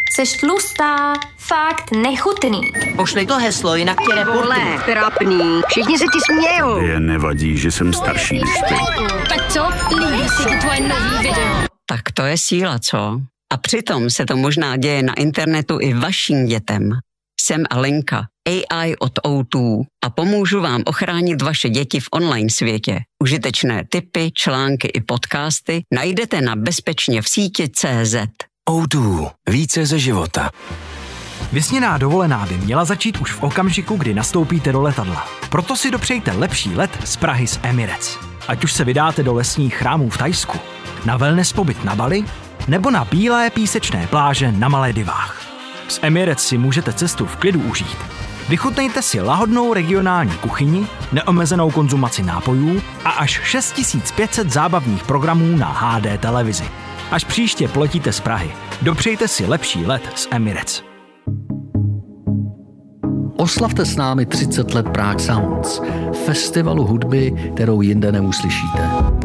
Seš tlustá, fakt nechutný. Pošli to heslo, jinak tě reportuju. Trapný, všichni se ti smějou. Je nevadí, že jsem starší než ty. Tak co? Líbí se ti tvoje nový video? Tak to je síla, co? A přitom se to možná děje na internetu i vašim dětem. Jsem Alenka, AI od O2 a pomůžu vám ochránit vaše děti v online světě. Užitečné tipy, články i podcasty najdete na bezpečně v síti.cz. O2. Více ze života. Vysněná dovolená by měla začít už v okamžiku, kdy nastoupíte do letadla. Proto si dopřejte lepší let z Prahy s Emirates. Ať už se vydáte do lesních chrámů v Thajsku, na wellness pobyt na Bali, nebo na bílé písečné pláže na Maledivách. S Emirates si můžete cestu v klidu užít. Vychutnejte si lahodnou regionální kuchyni, neomezenou konzumaci nápojů a až 6500 zábavních programů na HD televizi. Až příště poletíte z Prahy, dopřejte si lepší let s Emirates. Oslavte s námi 30 let Prague Sounds, festivalu hudby, kterou jinde neuslyšíte.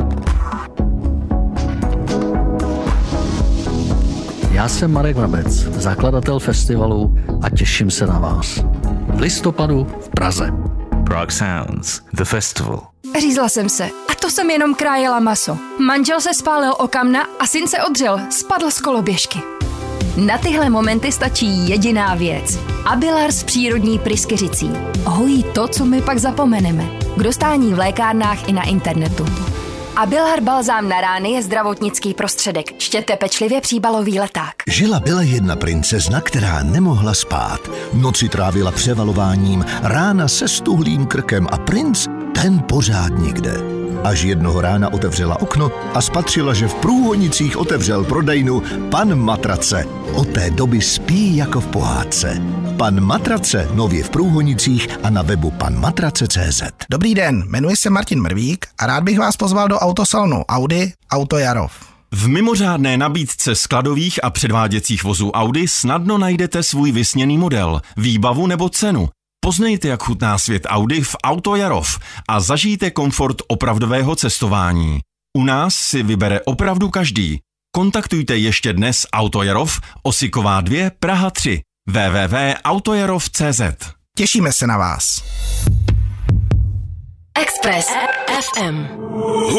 Já jsem Marek Vrabec, zakladatel festivalu a těším se na vás. V listopadu v Praze. Prague Sounds, the festival. Řízla jsem se a to jsem jenom krájela maso. Manžel se spálil o kamna a syn se odřel, spadl z koloběžky. Na tyhle momenty stačí jediná věc. Abilars přírodní pryskyřicí. Hojí to, co my pak zapomeneme. K dostání v lékárnách i na internetu. Abilar balzám na rány je zdravotnický prostředek. Čtěte pečlivě příbalový leták. Byla jedna princezna, která nemohla spát. Noci trávila převalováním, rána se stuhlým krkem a princ, ten pořád nikde. Až jednoho rána otevřela okno a spatřila, že v průhonicích otevřel prodejnu Pan Matrace. Od té doby spí jako v pohádce. Pan Matrace nově v průhonicích a na webu panmatrace.cz. Dobrý den, jmenuji se Martin Mrvík a rád bych vás pozval do autosalonu Audi Auto Jarov. V mimořádné nabídce skladových a předváděcích vozů Audi snadno najdete svůj vysněný model, výbavu nebo cenu. Poznejte, jak chutná svět Audi v Auto Jarov a zažijte komfort opravdového cestování. U nás si vybere opravdu každý. Kontaktujte ještě dnes Auto Jarov, Osiková 2, Praha 3, www.autojarov.cz. Těšíme se na vás. Express FM.